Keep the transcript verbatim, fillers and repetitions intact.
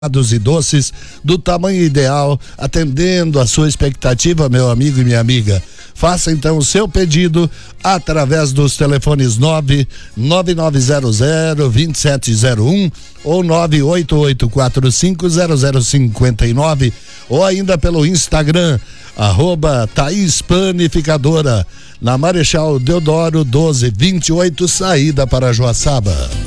e doces do tamanho ideal, atendendo a sua expectativa, meu amigo e minha amiga. Faça então o seu pedido através dos telefones nove nove nove zero zero dois sete zero um ou nove oito oito quatro cinco zero zero cinco nove ou ainda pelo Instagram, arroba Thaís Panificadora, na Marechal Deodoro doze vinte e oito, saída para Joaçaba.